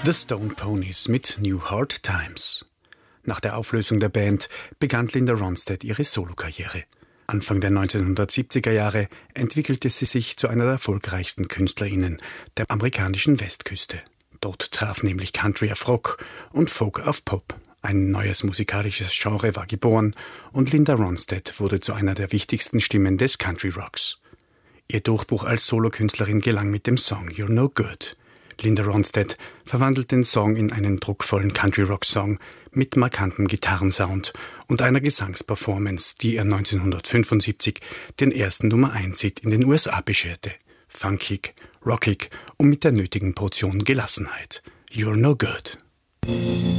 The Stone Ponies mit New Hard Times. Nach der Auflösung der Band begann Linda Ronstadt ihre Solokarriere. Anfang der 1970er Jahre entwickelte sie sich zu einer der erfolgreichsten KünstlerInnen der amerikanischen Westküste. Dort traf nämlich Country auf Rock und Folk auf Pop. Ein neues musikalisches Genre war geboren und Linda Ronstadt wurde zu einer der wichtigsten Stimmen des Country Rocks. Ihr Durchbruch als Solokünstlerin gelang mit dem Song You're No Good. Linda Ronstadt verwandelt den Song in einen druckvollen Country-Rock-Song mit markantem Gitarrensound und einer Gesangsperformance, die ihr 1975 den ersten Nummer-1-Hit in den USA bescherte. Funkig, rockig und mit der nötigen Portion Gelassenheit. You're No Good.